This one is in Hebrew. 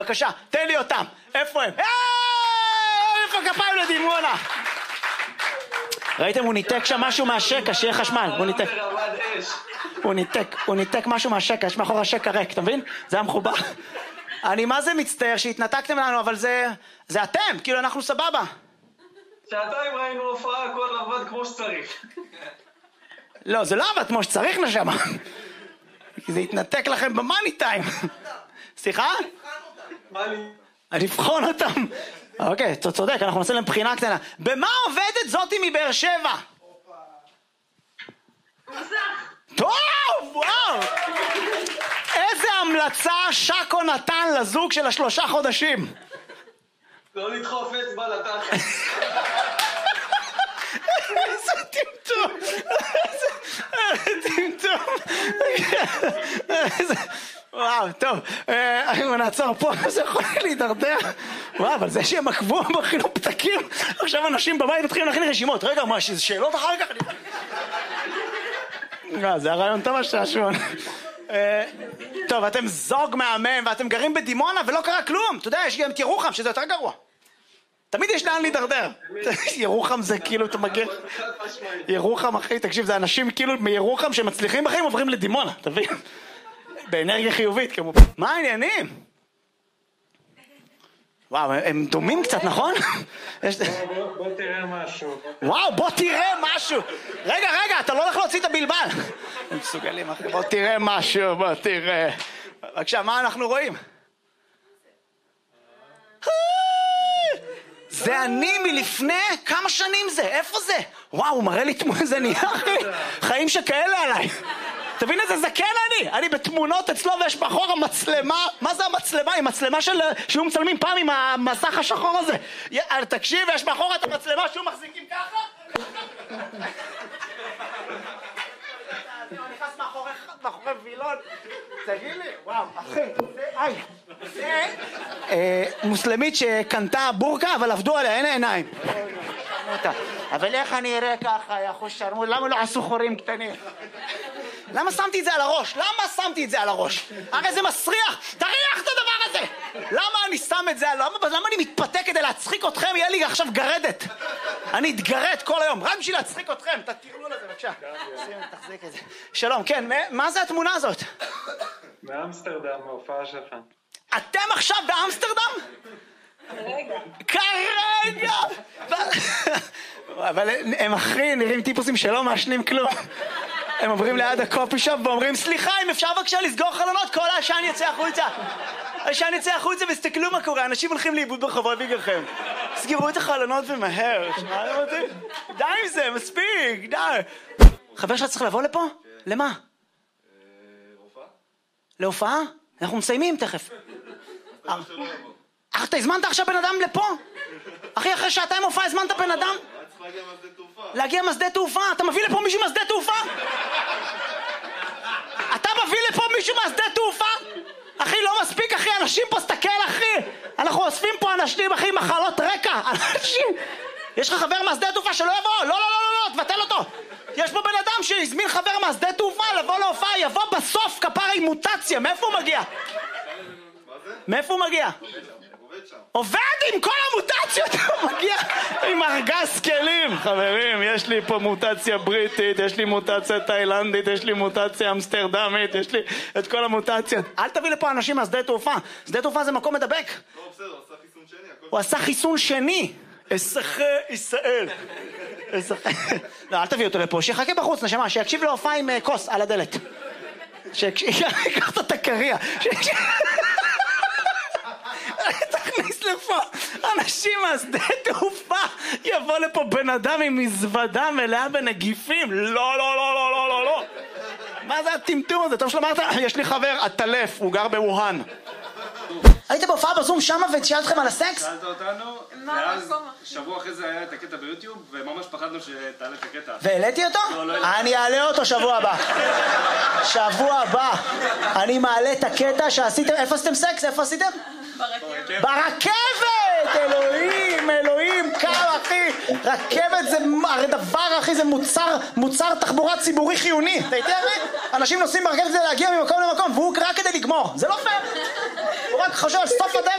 בבקשה, תן לי אותם. איפה הם? איפה כפיים לדימונה? ראיתם, הוא ניתק שם משהו מהשקע, שיהיה חשמל. הוא ניתק משהו מהשקע, יש מאחור השקע ריק, אתה מבין? זה היה מחובר. אני מה זה מצטער שהתנתקתם לנו, אבל זה אתם, כאילו אנחנו סבבה. שעתיים ראינו הופעה, הכל עבד כמו שצריך. לא, זה לא עבד כמו שצריך נשמה. כי זה התנתק לכם במאני טיים. סליחה? לבחון אותם. אוקיי, אתה צודק, אנחנו נעשה להם בחינה קטנה. במה עובדת זאתי מבאר שבע? טוב, וואו! איזה המלצה שקו נתן לזוג של 3 חודשים? לא לדחוף אצבע לתחת. איזה טמטום! איזה טמטום! וואו, טוב, אנחנו נעצור פה, זה יכול להידרדר. וואו, אבל זה שהם עקבו בחינוך פתקים, עכשיו אנשים בבית מתחילים להכין רשימות. רגע, מה, שזה שאלות אחר כך? זה הרעיון טוב השעשון. טוב, אתם זוג מהמם ואתם גרים בדימונה ולא קרה כלום. אתה יודע, יש גם את ירוחם שזה יותר גרוע. תמיד יש לאן להידרדר. ירוחם זה כאילו, אתה מגיע... ירוחם, אחי, תקשיב, זה אנשים כאילו מירוחם שמצליחים בחיים עוברים לדימונה, תבין? באנרגיה חיובית כמובן. מה העניינים? וואו, הם דומים קצת, נכון? בוא תראה משהו. וואו, בוא תראה משהו. רגע, אתה לא הולך להוציא את הבלבל. הם מסוגלים, אחי. בוא תראה משהו, בוא תראה. בבקשה, מה אנחנו רואים? זה אני מלפני כמה שנים זה? איפה זה? וואו, הוא מראה לי תמונה, זה נהיה, אחי. חיים שכאלה עליי. תבין איזה זקן אני בתמונות אצלו ויש מאחור המצלמה. מה זה המצלמה? היא מצלמה שהוא מצלמים פעם עם המסך השחור הזה. תקשיב, יש מאחור את המצלמה שהוא מחזיקים ככה. הוא נכנס מאחורי וילון. תגיד לי, וואו, אחי, זה מוסלמית שקנתה בורקה אבל עבדו עליה, אין עיניים. אבל איך אני אראה ככה, יא חוש שרמוד? למה לא עשו חורים קטנים? למה שמתי את זה על הראש? הרי זה מסריח! תריח את הדבר הזה! למה אני שם את זה? למה אני מתפתה כדי להצחיק אתכם? יהיה לי עכשיו גרדת. אני אתגרד כל היום, רק בשביל להצחיק אתכם. תתראו לזה, בבקשה. תחזיק את זה. שלום, כן, מה זה התמונה הזאת? באמסטרדם, ההופעה שלך. אתם עכשיו באמסטרדם? כרגע! אבל הם אחי, נראים טיפוסים שלא מעשנים כלום. הם עוברים ליד הקופי שופ ואומרים, סליחה, אם אפשר בבקשה לסגור חלונות, כל העשן יצא החוצה. העשן יצא החוצה וסתכלו מה קורה, אנשים הולכים לאיבוד ברחובות בגללכם. סגרו את החלונות ומהר. די עם זה, מספיק, די. חבר שלך צריך לבוא לפה? למה? הופעה? להופעה? אנחנו מסיימים תכף. אתה הזמנת עכשיו בן אדם לפה? אחי, אחרי שעתיים הופעה הזמנת בן אדם? להגיע משדה תעופה. אתה מביא לפה מישהו משדה תעופה? אתה מביא לפה מישהו משדה תעופה? אחי, לא מספיק, אחי, אנשים פה, סתכל, אחי. אנחנו אוספים פה אנשים, אחי, מחלות רקע. אנשים... יש לך חבר מהשדה תעופה שלא יבוא? לא, תבטל אותו. יש פה בן אדם שהזמין חבר מהשדה תעופה לבוא להופעה, יבוא בסוף כפרה עם מוטציה. מאיפה הוא מגיע? מאיפה הוא מגיע? עובד עם כל המוטציות, הוא מגיע עם ארגז כלים. חברים, יש לי פה מוטציה בריטית, יש לי מוטציה תאילנדית, יש לי מוטציה אמסטרדמית, יש לי את כל המוטציות. אל תביא לפה אנשים מהשדה תעופה. שדה תעופה זה מקום מדבק. לא, בסדר, הוא עשה חיסון שני. הוא עשה חיסון שני. אסחי ישראל. לא, אל תביא אותו לפה, שיחכה בחוץ, נשמה, שיקשיב להופעה עם כוס על הדלת. שיקח את הקריה. תכניס לפה אנשים מהשדה תעופה, יבוא לפה בן אדם עם מזוודה מלאה בנגיפים. לא. מה זה הטמטום הזה? טוב שאמרת, יש לי חבר עטלף, הוא גר בווהאן. היית בהופעה בזום שמה ושאלת אתכם על הסקס? שאלת אותנו, ואז שבוע אחרי זה היה את הקטע ביוטיוב, וממש פחדנו שתעלה את הקטע. והעליתי אותו? אני אעלה אותו שבוע הבא. אני מעלה את הקטע שעשיתם. איפה עשיתם סקס? איפה עשיתם? ברכבת! אלוהים, כמה אחי! רכבת זה הרי דבר, אחי, זה מוצר תחבורה ציבורי חיוני. אתה איתי, אחי? אנשים נוסעים ברכבת כדי להגיע ממקום למקום, והוא רק כדי לגמור. זה לא פייר. הוא רק חושב על סוף הדרך.